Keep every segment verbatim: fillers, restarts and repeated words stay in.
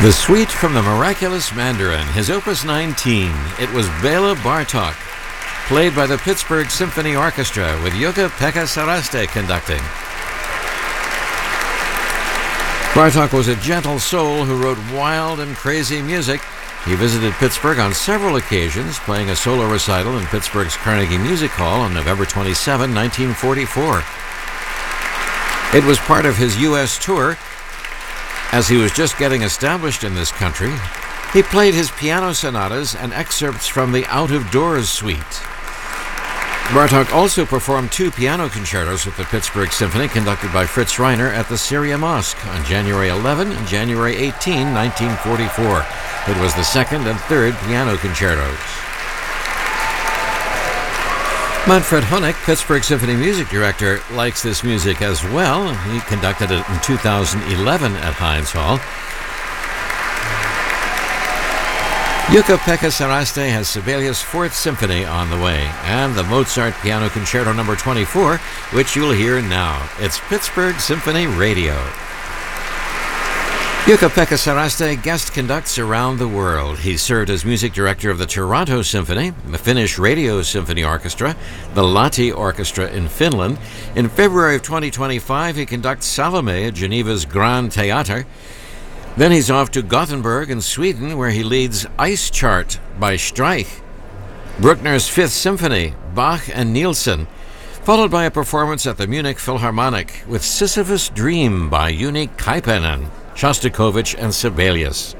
The Suite from the Miraculous Mandarin, his Opus nineteen. It was Bela Bartok, played by the Pittsburgh Symphony Orchestra with Jukka-Pekka Saraste conducting. Bartok was a gentle soul who wrote wild and crazy music. He visited Pittsburgh on several occasions, playing a solo recital in Pittsburgh's Carnegie Music Hall on November twenty-seventh, nineteen forty-four. It was part of his U S tour. As he was just getting established in this country, he played his piano sonatas and excerpts from the Out of Doors Suite. Bartok also performed two piano concertos with the Pittsburgh Symphony conducted by Fritz Reiner at the Syria Mosque on January eleventh and January eighteenth, nineteen forty-four. It was the second and third piano concertos. Manfred Honeck, Pittsburgh Symphony music director, likes this music as well. He conducted it in two thousand eleven at Heinz Hall. Jukka-Pekka Saraste has Sibelius' Fourth Symphony on the way, and the Mozart Piano Concerto number twenty-four, which you'll hear now. It's Pittsburgh Symphony Radio. Jukka-Pekka Saraste guest conducts around the world. He served as music director of the Toronto Symphony, the Finnish Radio Symphony Orchestra, the Lahti Orchestra in Finland. In February of twenty twenty-five, he conducts Salome at Geneva's Grand Theater. Then he's off to Gothenburg in Sweden, where he leads Ice Chart by Streich, Bruckner's Fifth Symphony, Bach and Nielsen, followed by a performance at the Munich Philharmonic with Sisyphus Dream by Juni Kaipainen, Shostakovich and Sibelius.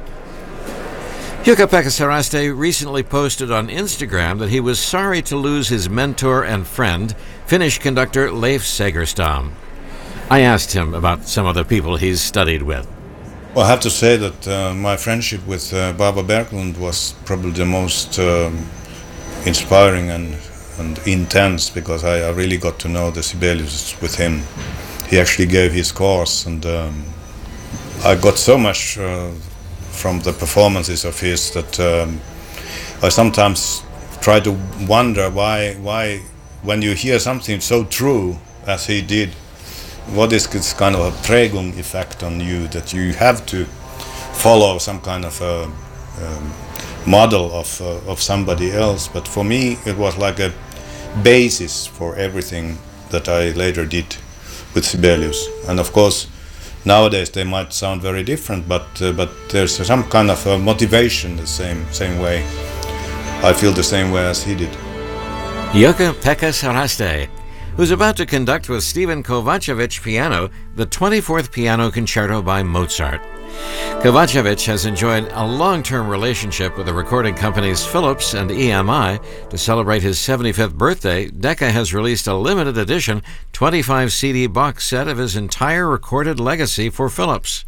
Jukka-Pekka Saraste recently posted on Instagram that he was sorry to lose his mentor and friend, Finnish conductor Leif Segerstam. I asked him about some of the people he's studied with. Well, I have to say that uh, my friendship with uh, Baba Berglund was probably the most um, inspiring and, and intense, because I, I really got to know the Sibelius with him. He actually gave his course, and um, I got so much uh, from the performances of his that um, I sometimes try to wonder why, why, when you hear something so true as he did, what is this kind of a Prägung effect on you, that you have to follow some kind of a um, model of uh, of somebody else. But for me, it was like a basis for everything that I later did with Sibelius. And of course, nowadays they might sound very different, but uh, but there's some kind of a motivation the same same way. I feel the same way as he did. Jukka-Pekka Saraste, who's about to conduct with Stephen Kovacevic piano the twenty-fourth Piano Concerto by Mozart. Kovacevic has enjoyed a long-term relationship with the recording companies Philips and E M I. To celebrate his seventy-fifth birthday, Decca has released a limited edition twenty-five C D box set of his entire recorded legacy for Philips.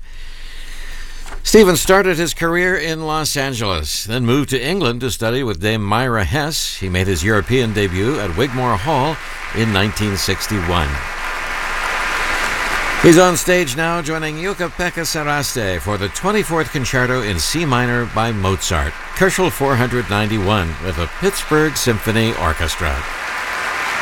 Stephen started his career in Los Angeles, then moved to England to study with Dame Myra Hess. He made his European debut at Wigmore Hall in nineteen sixty-one. He's on stage now, joining Jukka-Pekka Saraste for the twenty-fourth Concerto in C minor by Mozart, Köchel four ninety-one, with the Pittsburgh Symphony Orchestra.